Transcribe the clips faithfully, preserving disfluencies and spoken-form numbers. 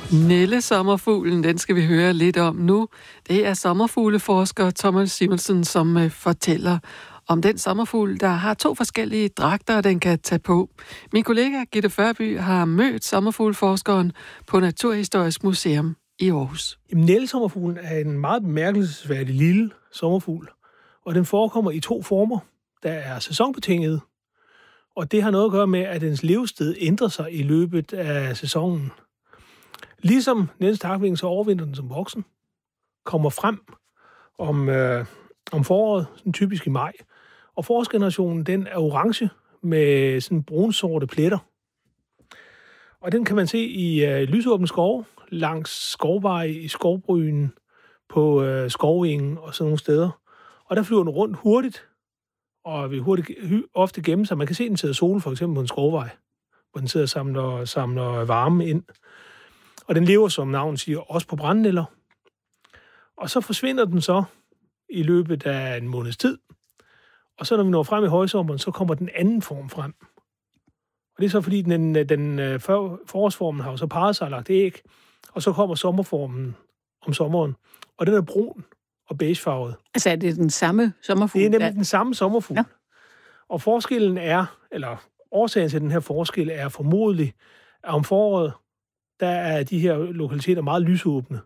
Nelle sommerfuglen, den skal vi høre lidt om nu. Det er sommerfugleforsker Thomas Simonsen, som uh, fortæller om den sommerfugl, der har to forskellige dragter, den kan tage på. Min kollega Gitte Førby har mødt sommerfugleforskeren på Naturhistorisk Museum i Aarhus. Nellesommerfuglen er en meget bemærkelsesværdig lille sommerfugl, og den forekommer i to former. Der er sæsonbetinget, og det har noget at gøre med, at dens levested ændrer sig i løbet af sæsonen. Ligesom Niels takvinge, så overvinder den som voksen, kommer frem om, øh, om foråret, sådan typisk i maj. Og forårsgenerationen, den er orange med sådan brunsorte pletter. Og den kan man se i øh, lysåbne skove, langs skovveje, i skovbrynen, på øh, skovingen og sådan nogle steder. Og der flyver den rundt hurtigt, og vil hurtigt, ofte gemme sig. Man kan se den sidder sol, for eksempel på en skovvej, hvor den sidder og samler, samler varme ind. Og den lever, som navnet siger, også på brændenælder. Og så forsvinder den så i løbet af en måneds tid. Og så når vi når frem i højsommeren, så kommer den anden form frem. Og det er så fordi, den, den forårsformen har jo så parret sig og lagt æg, og så kommer sommerformen om sommeren. Og den er brun og beigefarvet. Altså er det den samme sommerfugl? Det er nemlig den samme sommerfugl. Ja. Og forskellen er, eller årsagen til den her forskel er formodentlig, at om foråret, der er de her lokaliteter meget lysåbne.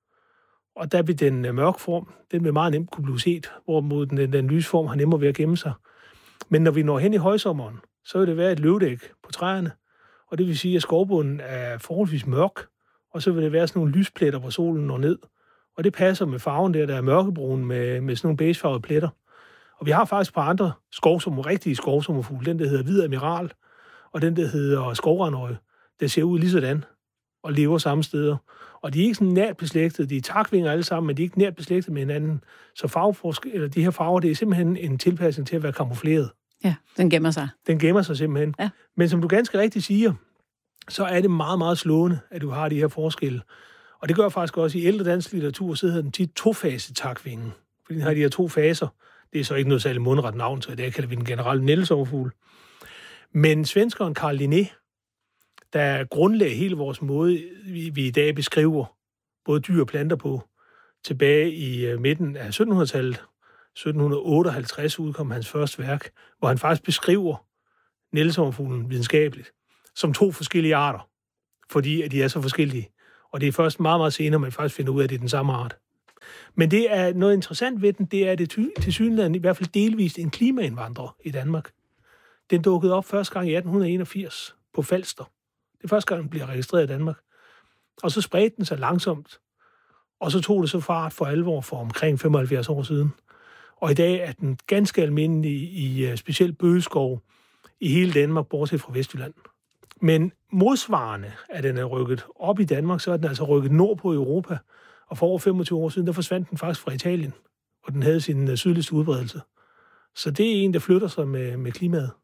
Og der vil den mørke form, den vil meget nemt kunne blive set, hvorimod den, den lysform har nemmere ved at gemme sig. Men når vi når hen i højsommeren, så vil det være et løvdæk på træerne, og det vil sige, at skovbunden er forholdsvis mørk, og så vil det være sådan nogle lyspletter, hvor solen når ned. Og det passer med farven der, der er mørkebrun med, med sådan nogle beigefarvede pletter. Og vi har faktisk et par andre skovsommer, rigtige skovsommerfugle, den der hedder hvid admiral, og den der hedder skovrandøje, der ser ud lige sådan og lever samme steder. Og de er ikke sådan nært beslægtet, de er takvinger alle sammen, men de er ikke nært beslægtet med hinanden. Så farveforsk- eller de her farver, det er simpelthen en tilpasning til at være kamufleret. Ja, den gemmer sig. Den gemmer sig simpelthen. Ja. Men som du ganske rigtigt siger, så er det meget, meget slående, at du har de her forskelle. Og det gør faktisk også i ældre dansk litteratur, så hedder den tit tofase-takvingen. Fordi den har de her to faser. Det er så ikke noget særligt mundret navn, så det kalder vi den generelle nellesommerfugl. Men svenskeren Carl Linné, der grundlagde hele vores måde, vi, vi i dag beskriver både dyr og planter på, tilbage i uh, midten af syttenhundredetallet. sytten otteoghalvtreds udkom hans første værk, hvor han faktisk beskriver nellesommerfuglen videnskabeligt som to forskellige arter, fordi at de er så forskellige. Og det er først meget, meget senere, man faktisk finder ud af, at det er den samme art. Men det er noget interessant ved den, det er det til synligheden i hvert fald delvist en klimaindvandrer i Danmark. Den dukkede op første gang i atten enogfirs på Falster. Det er første gang, den bliver registreret i Danmark. Og så spredte den sig langsomt, og så tog det så fart for alvor for omkring femoghalvfjerds år siden. Og i dag er den ganske almindelig i uh, specielt bøgeskov i hele Danmark, bortset fra Vestjylland. Men modsvarende, at den er rykket op i Danmark, så er den altså rykket nordpå i Europa. Og for over femogtyve år siden, der forsvandt den faktisk fra Italien, og den havde sin uh, sydligste udbredelse. Så det er en, der flytter sig med, med klimaet.